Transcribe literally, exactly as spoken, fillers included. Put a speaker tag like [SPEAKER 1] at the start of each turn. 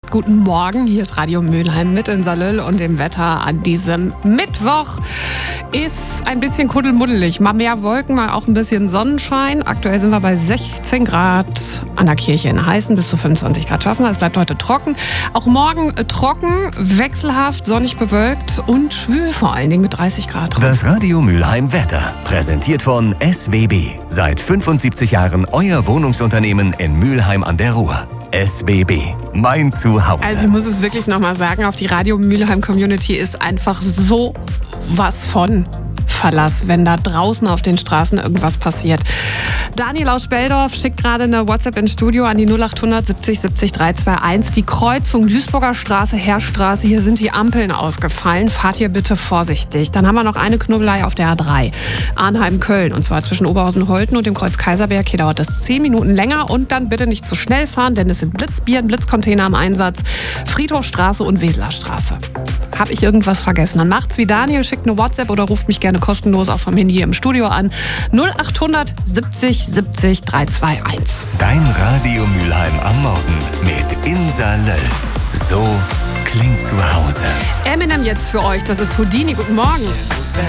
[SPEAKER 1] sagt guten Morgen. Hier ist Radio Mülheim mit in Salil und dem Wetter an diesem Mittwoch. Ist ein bisschen kuddelmuddelig. Mal mehr Wolken, mal auch ein bisschen Sonnenschein. Aktuell sind wir bei sechzehn Grad an der Kirche in Heißen. Bis zu fünfundzwanzig Grad schaffen wir. Es bleibt heute trocken. Auch morgen trocken, wechselhaft, sonnig bewölkt und schwül vor allen Dingen mit dreißig Grad.
[SPEAKER 2] Das Radio Mülheim Wetter. Präsentiert von S W B. Seit fünfundsiebzig Jahren euer Wohnungsunternehmen in Mülheim an der Ruhr. S W B. Mein Zuhause.
[SPEAKER 1] Also ich muss es wirklich nochmal sagen, auf die Radio Mülheim Community ist einfach so was von Verlass, wenn da draußen auf den Straßen irgendwas passiert. Daniel aus Speldorf schickt gerade eine WhatsApp ins Studio an die null acht hundert siebzig siebzig dreihundertzweiundzwanzig. Die Kreuzung Duisburger Straße, Heerstraße, hier sind die Ampeln ausgefallen. Fahrt hier bitte vorsichtig. Dann haben wir noch eine Knubbelei auf der A drei. Arnheim-Köln, und zwar zwischen Oberhausen-Holten und dem Kreuz Kaiserberg. Hier dauert das zehn Minuten länger und dann bitte nicht zu schnell fahren, denn es sind Blitzbieren, Blitzcontainer im Einsatz. Friedhofstraße und Weselerstraße. Habe ich irgendwas vergessen? Dann macht's wie Daniel, schickt eine WhatsApp oder ruft mich gerne kostenlos auch vom Handy hier im Studio an. null acht hundert siebzig siebzig dreihundertzweiundzwanzig.
[SPEAKER 2] Dein Radio Mülheim am Morgen mit Insa Löll. So klingt zu Hause.
[SPEAKER 1] Eminem jetzt für euch, das ist Houdini. Guten Morgen.